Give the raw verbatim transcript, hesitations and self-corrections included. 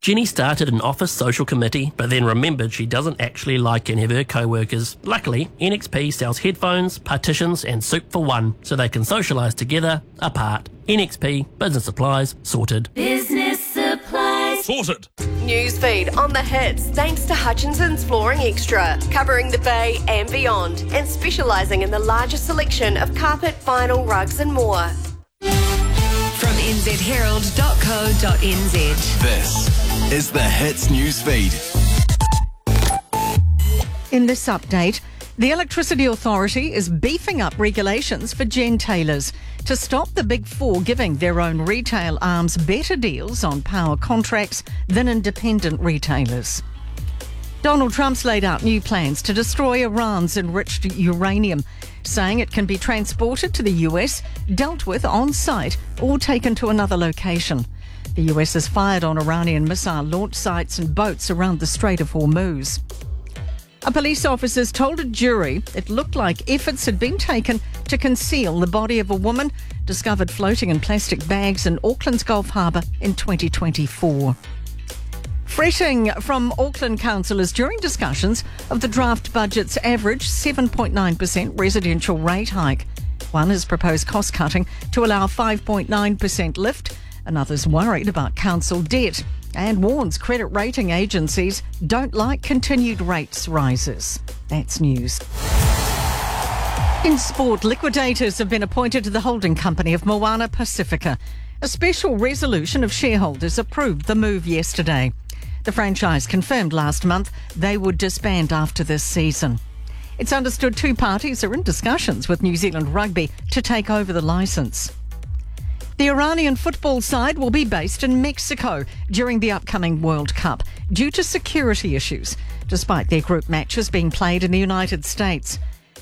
Jenny started an office social committee, but then remembered she doesn't actually like any of her co-workers. Luckily, N X P sells headphones, partitions and soup for one, so they can socialise together, apart. N X P, business supplies, sorted. Business supplies. Sorted. Newsfeed on the hits thanks to Hutchinson's Flooring Extra, covering the Bay and beyond, and specialising in the largest selection of carpet, vinyl, rugs and more. From n z herald dot co dot n z. This is the Hits Newsfeed. In this update, the Electricity Authority is beefing up regulations for gentailers to stop the Big Four giving their own retail arms better deals on power contracts than independent retailers. Donald Trump's laid out new plans to destroy Iran's enriched uranium, saying it can be transported to the U S, dealt with on site, or taken to another location. The U S has fired on Iranian missile launch sites and boats around the Strait of Hormuz. A police officer told a jury it looked like efforts had been taken to conceal the body of a woman discovered floating in plastic bags in Auckland's Gulf Harbour in twenty twenty-four. Fretting from Auckland councillors during discussions of the draft budget's average seven point nine percent residential rate hike. One has proposed cost cutting to allow five point nine percent lift. Another's worried about council debt and warns credit rating agencies don't like continued rates rises. That's news. In sport, liquidators have been appointed to the holding company of Moana Pacifica. A special resolution of shareholders approved the move yesterday. The franchise confirmed last month they would disband after this season. It's understood two parties are in discussions with New Zealand Rugby to take over the licence. The Iranian football side will be based in Mexico during the upcoming World Cup due to security issues, despite their group matches being played in the United States.